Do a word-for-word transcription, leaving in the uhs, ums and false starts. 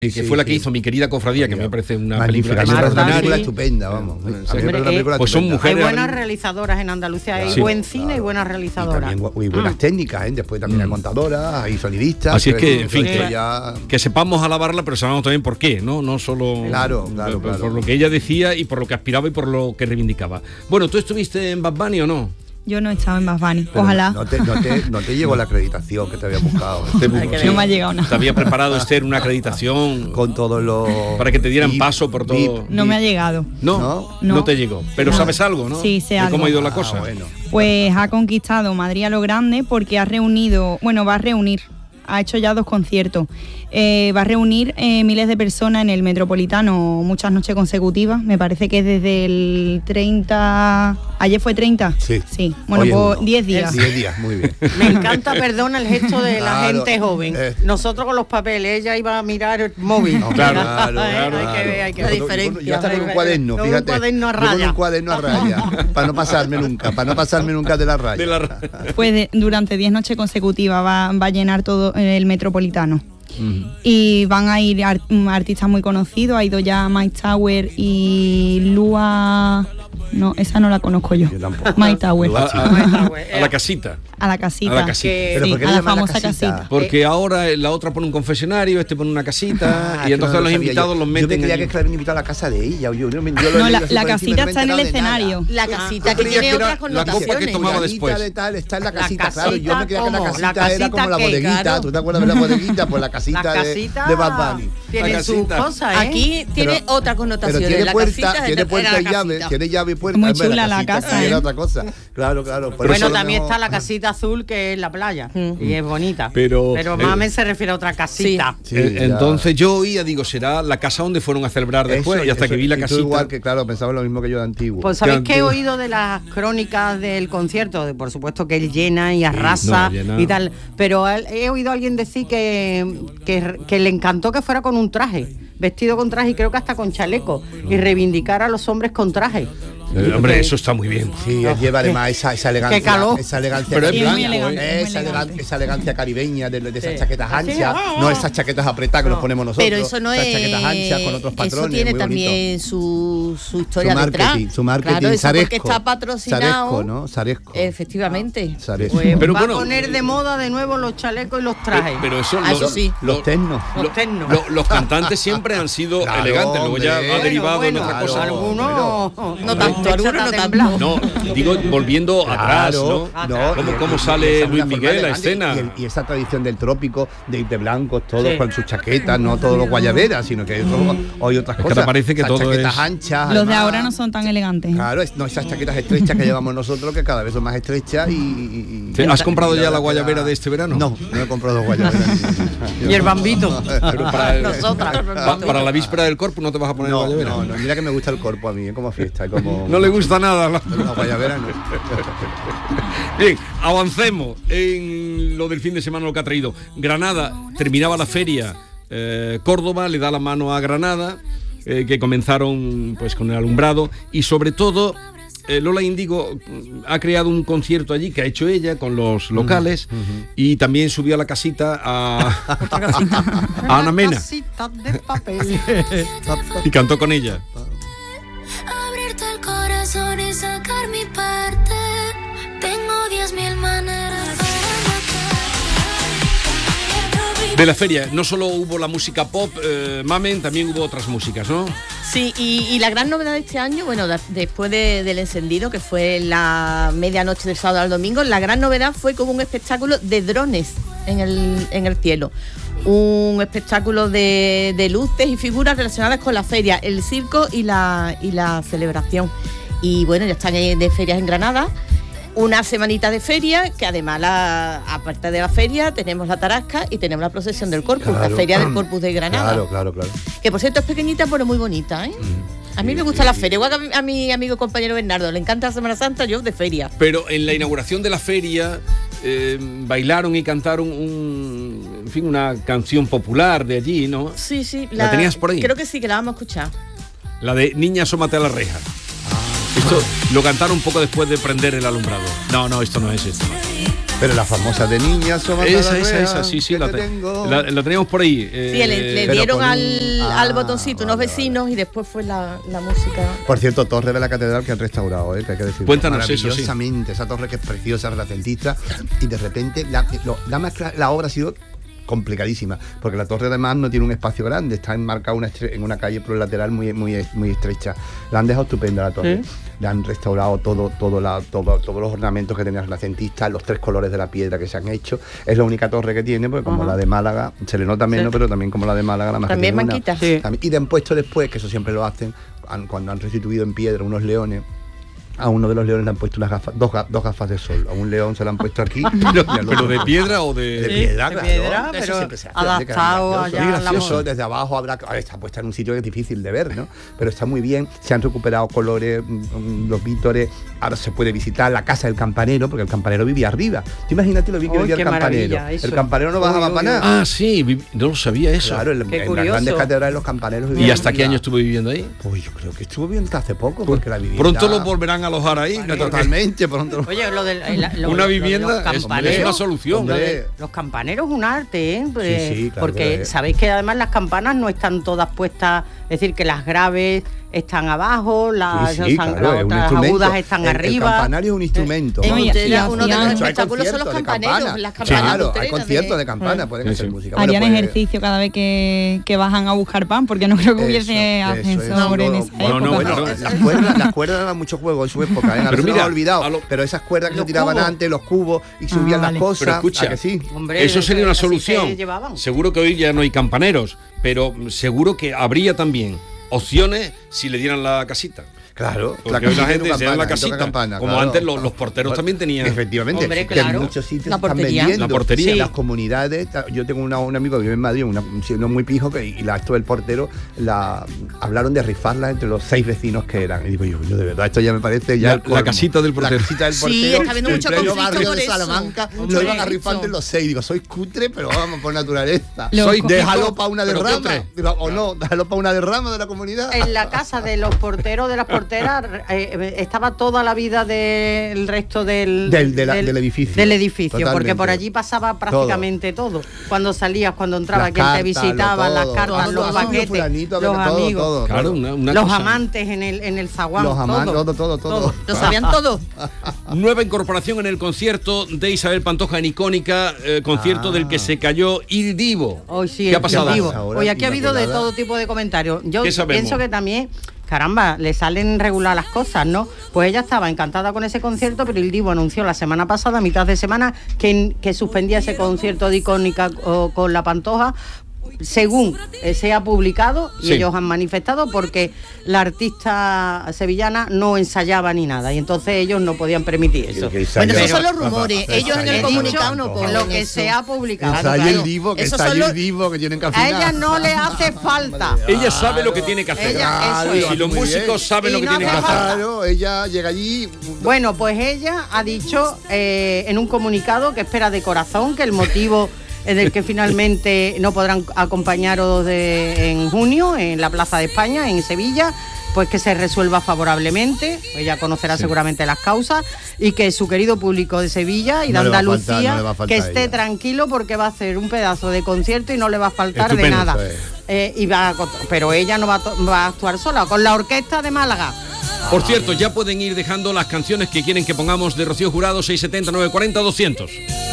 que sí, fue la que sí. hizo Mi querida cofradía, que me parece una magnífica, película es una extraordinaria. película estupenda, vamos. A mí me parece una película Pues son estupenda. mujeres. Hay buenas realizadoras en Andalucía, hay Sí. buen cine Claro. y buenas Y realizadoras. también muy buenas Mm. técnicas, ¿eh? Después también hay contadoras, hay sonidistas. Así es que, pero en fin, eso que, ya... que sepamos alabarla, pero sabemos también por qué, ¿no? No solo Claro, claro, por, claro. por lo que ella decía y por lo que aspiraba y por lo que reivindicaba. Bueno, ¿tú estuviste en Bad Bunny o no? Yo no he estado en Bad Bunny, Pero ojalá. No te, no, te, no te llegó la acreditación que te había buscado. Te- Sí. No me ha llegado nada. Te había preparado, Esther, una acreditación Con todos los... para que te dieran V I P, paso por todo. V I P, No me ha llegado. No, ¿No? no, No. te llegó. Pero No. sabes algo, ¿no? Sí, sé De algo. cómo ha ido la Ah, cosa. bueno. Pues ha conquistado Madrid a lo grande porque ha reunido, bueno, va a reunir, ha hecho ya dos conciertos. Eh, va a reunir eh, miles de personas en el Metropolitano muchas noches consecutivas. Me parece que es desde el treinta... ¿Ayer fue treinta? Sí. Sí. Bueno, Hoy es pues uno. diez días. diez días, muy bien. Me encanta, perdona, el gesto de la Claro, gente joven. eh. Nosotros con los papeles, ella iba a mirar el móvil. No, Claro, claro, Eh, claro, hay que ver, hay que ver. Nosotros- La diferencia. Yo hasta con un cuaderno, Con fíjate. un cuaderno a Yo con raya. un cuaderno a raya, para no pasarme nunca, para no pasarme nunca de la raya. De la- Pues de- durante diez noches consecutivas va, va a llenar todo el Metropolitano. Ujú. Y van a ir ar- artistas muy conocidos. Ha ido ya Mike Tower y Lua. No, esa no la conozco yo. Yo tampoco. Mike Tower. Lua, A, sí. a- a la casita. A la casita. A la casita. Que- Pero Sí, ¿por qué a le la llaman famosa casita? casita. Porque ahora la otra pone un confesionario, este pone una casita, Ah, y que entonces no lo los sabía invitados yo. los Yo meten me creía allí. que habían invitado a la casa de ella. Yo, yo, yo lo he No, leído la, así la por encima, casita no me he está en el enterado de nada. escenario. La Ah, casita tú que creías tiene que era otras la copa que connotaciones. tomaba Fulanita después. de tal, está en la La casita, claro. Yo me creía que la casita, casita, ¿cómo? ¿La era como la casita qué? bodeguita. Claro. ¿Tú te acuerdas de la bodeguita? Pues la casita, La de- casita de, Bad Bunny. tiene La sus casita. cosas, ¿eh? Aquí tiene Pero- otra Pero connotación. tiene la puerta, casita tiene era puerta la y llave, casita. tiene llave y puerta. Muy Hombre, chula la casita casa, sí, ¿eh? era otra cosa. Claro, claro. Por Bueno, eso a lo también mejor- está la casita azul, que es la playa. Mm. Y es bonita. Pero- Pero eh, Mame se refiere a otra casita. Sí, Eh, ya. entonces yo oía, digo, será la casa donde fueron a celebrar después, Eso, y hasta eso, que vi la y tú casita. igual que, claro, pensaba lo mismo que yo de antiguo. Pues sabéis que he antiguo. oído de las crónicas del concierto, de, por supuesto que él llena y arrasa no, llena. y tal, pero al- he oído a alguien decir que, que, que le encantó que fuera con un traje, vestido con traje y creo que hasta con chaleco, y reivindicar a los hombres con traje. Eh, hombre, eso está muy bien. Sí, él lleva además esa, esa elegancia. Qué calor. Esa elegancia, Pero es caribeña, blanco, elegante, ¿eh? muy esa, elegante. elegan- esa elegancia caribeña de, de esas Sí. chaquetas Así, anchas, ah, no ah. esas chaquetas apretadas que No. nos ponemos nosotros. Pero eso no esas es. chaquetas anchas con otros patrones. Eso tiene muy también bonito. su, su historia Su marketing, detrás. su marketing, Claro, eso Saresco. porque está patrocinado. Saresco, ¿no? Saresco. Efectivamente. Saresco. Pues Pero va bueno. a poner de moda de nuevo los chalecos y los trajes. Pero eso, Ah, los, eso sí. Los ternos. Los lo- ternos. lo- los cantantes siempre han sido Claro, elegantes, luego ya hombre. ha derivado bueno, en otra claro. cosa. algunos No tanto, algunos no tanto. No, digo, volviendo atrás, ¿no? no, ¿Cómo, y- cómo y- sale esa es Luis una forma Miguel a elegante, escena? Y, el- y esa tradición del trópico, de ir de blancos, todos Sí. con sus chaquetas, no todos los guayaberas, sino que hay, otros- hay otras que cosas. ahora parece que Esas todo chaquetas es- anchas. Los de además. ahora no son tan elegantes. Claro, es- no esas chaquetas estrechas que llevamos nosotros, que cada vez son más estrechas y... y- ¿Te- y- ¿Has comprado y ya la verdad que guayabera da- de este verano? No, no he comprado guayaberas. Y el bambito. Pero para, el- Nosotras. pa- para la víspera del corpus no te vas a poner No, guayabera. no, no, mira que me gusta el cuerpo a mí, es como fiesta, es como... No le gusta nada. la- La guayabera no. Bien, avancemos en lo del fin de semana, lo que ha traído. Granada, terminaba la feria, eh, Córdoba le da la mano a Granada, eh, que comenzaron pues con el alumbrado, y sobre todo eh, Lola Índigo mm, ha creado un concierto allí que ha hecho ella con los locales, y también subió a la casita a, a Ana Mena Casita de papel. y cantó con ella. Abrirte el corazón y sacar mi parte. Tengo diez mil maneras para De la feria no solo hubo la música pop, eh, Mamen, también hubo otras músicas, ¿no? Sí, y, y la gran novedad de este año, bueno, da- después de- del encendido, que fue la medianoche del sábado al domingo, la gran novedad fue como un espectáculo de drones en el, en el cielo. Un espectáculo de, de luces y figuras relacionadas con la feria, el circo y la, y la celebración. Y bueno, ya están eh, de ferias en Granada. Una semanita de feria, que además, la, aparte de la feria, tenemos la tarasca y tenemos la procesión del Corpus, la Claro. feria del Corpus de Granada. Claro, claro, claro. Que por cierto es pequeñita pero muy bonita, ¿eh? A mí me gusta la feria, igual que a mi, a mi amigo compañero Bernardo, le encanta la Semana Santa, yo de feria. Pero en la inauguración de la feria eh, bailaron y cantaron un, en fin, una canción popular de allí, ¿no? Sí, sí. ¿La tenías por ahí? Creo que sí, que la vamos a escuchar. La de Niña, asómate a la reja. Esto lo cantaron un poco después de prender el alumbrado. No, no, esto no es esto. no. Pero la famosa de niña, Somos Esa, Nada esa, Real, esa, sí, sí, que la, te te- tengo. la, la teníamos por ahí. eh, Sí, le, le pero dieron con un- al, Ah, al botoncito unos vale, vecinos y después fue la, la música. Por cierto, torre de la catedral que han restaurado, ¿eh? Que hay que decirlo. Cuéntanos eso, sí. Maravillosamente, esa torre que es preciosa, renacentista, y de repente la, lo- la, mezcla- la obra ha sido complicadísima, porque la torre además no tiene un espacio grande, está enmarcada una estre- en una calle por el lateral muy, muy, muy estrecha. La han dejado estupenda la torre. ¿Sí? Le han restaurado todo, todo la, todo, todos los ornamentos que tenía renacentista, los tres colores de la piedra que se han hecho. Es la única torre que tiene, porque como Ajá. la de Málaga, se le nota menos, Sí. pero también como la de Málaga, la más que También tiene una. manquita. Sí. También- Y le han puesto después, que eso siempre lo hacen, han- cuando han restituido en piedra unos leones, a uno de los leones le han puesto unas gafas, dos, ga- dos gafas de sol. A un león se le han puesto aquí. pero, y al pero otro- de piedra o de de. piedra, de claro. piedra, Eso pero siempre se hace, adaptado gracioso. allá Muy a la gracioso. moda. Desde abajo habrá, a ver, está puesta en un sitio que es difícil de ver, ¿no? Pero está muy bien. Se han recuperado colores, mm, los vítores. Ahora se puede visitar la casa del campanero, porque el campanero vivía arriba. Tú imagínate lo bien que Uy, vivía qué el campanero. maravilla, eso. El campanero no Uy, bajaba uy, para uy. nada. Ah, sí, vi- no lo sabía eso. Claro, en, Qué en las curioso. grandes catedrales los campaneros ¿Y vivían hasta qué arriba. año estuvo viviendo ahí? Pues yo creo que estuvo bien hasta hace poco, porque la vivienda... Pronto lo volverán a alojar ahí. No, totalmente, pronto. Oye, lo del el- lo- Una lo- vivienda los es- campaneros, es una solución. lo de- Hombre. los campaneros es un arte, ¿eh? Pues, Sí, sí, claro que porque lo es. sabéis que además las campanas no están todas puestas, es decir, que las graves están abajo, las, Sí, sí, las- claro, es un las instrumento. agudas están El- el arriba. campanario es un instrumento. En No, y- Utrera, y uno de los hacían- espectáculos son los conciertos de campaneros, campana. las campanas. Claro, hay utreras conciertos de de- campana, pueden Sí, hacer sí. música. Bueno, Harían pues, ejercicio cada vez que, que bajan a buscar pan, porque no creo que hubiese eso, ascensor eso, en no, esa bueno, época. bueno, bueno, claro. las cuerdas, las cuerdas daban mucho juego en su época, ¿eh? Ahora Pero se nos mira, ha olvidado, a lo- pero esas cuerdas que se los tiraban cubos. antes, los cubos, y subían Ah, las vale. cosas, Pero escucha, ¿a que sí? Hombre, eso sería una así se solución. llevaban. Seguro que hoy ya no hay campaneros, pero seguro que habría también opciones si le dieran la casita. Claro, Porque hoy la casita gente tiene se da la campana, casita. toca campana, Como claro. antes los, los porteros también tenían. Efectivamente, Hombre, que en claro. muchos sitios La están portería. vendiendo. La portería. Sí. Las Sí. comunidades, yo tengo una- un amigo que vive en Madrid, una- un señor muy pijo, que, y la, esto del portero, la, hablaron de rifarla entre los seis vecinos que eran. Y digo yo, yo de verdad, esto ya me parece ya La- el la colmo. casita del portero. La casita del Sí, portero. está habiendo en mucho pleno conflicto barrio por de eso. Salamanca, Mucho lo iban a conflicto. rifar entre los seis. Digo, sois cutre, pero vamos, por naturaleza. Los Soy, co- déjalo para una pero derrama. cutre. Digo, o no, déjalo para una derrama de la comunidad. En la casa de los porteros, de las porteras, eh, estaba toda la vida del resto del, Del- de la- del edificio. Del edificio, porque Totalmente. por allí pasaba prácticamente todo. Cuando salías, cuando entraba, Las quien te cartas, visitaba, lo las todo. cartas, Todo, los todo, baquetes, fulanito, los todo, amigos, todo, Claro, todo. una, una los cosa. amantes en el, en el zaguán. Los amantes, todo, todo, todo, todo. Lo sabían todo. Nueva incorporación en el concierto de Isabel Pantoja en Icónica, eh, concierto Ah. del que se cayó Il Divo. Hoy sí, ¿Qué el ha pasado? vivo. ahora? Hoy aquí ha habido de Inmaculada. todo tipo de comentarios. Yo ¿Qué sabemos? pienso que también, caramba, le salen regular las cosas, ¿no? Pues ella estaba encantada con ese concierto, pero el Divo anunció la semana pasada, a mitad de semana, que, que suspendía ese concierto de Icónica o, con la Pantoja, según eh, se ha publicado, y Sí. ellos han manifestado, porque la artista sevillana no ensayaba ni nada, y entonces ellos no podían permitir eso. Que- que Bueno, esos ensayó- son los rumores. Pero- Ellos en el He comunicado dicho no ponen lo que eso. se ha publicado. Ensayo claro. el divo, que Esos ensayo son los- el divo, que tienen que A afinar. ella no le hace falta. Ella sabe lo que tiene que hacer. Ella- Claro, eso es. Si los muy músicos bien. saben Y lo que no tienen que hace hacer. falta. Claro, ella llega allí. Bueno, pues ella ha dicho eh, en un comunicado que espera de corazón que el motivo eh, del que finalmente no podrán acompañaros de- en junio en la Plaza de España, en Sevilla, pues que se resuelva favorablemente. Ella conocerá Sí. seguramente las causas, y que su querido público de Sevilla y de No le va a faltar, Andalucía no le va a faltar que a esté ella. tranquilo, porque va a hacer un pedazo de concierto y no le va a faltar Estupendo, de nada. eso es. Eh, y va a co- pero ella no va a, to- va a actuar sola, con la orquesta de Málaga. Por cierto, ya pueden ir dejando las canciones que quieren que pongamos de Rocío Jurado, seiscientos setenta, novecientos cuarenta, doscientos.